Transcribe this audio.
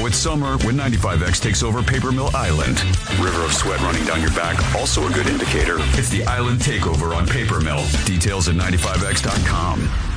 Now it's summer when 95X takes over Paper Mill Island. River of sweat running down your back, also a good indicator. It's the Island Takeover on Paper Mill. Details at 95X.com.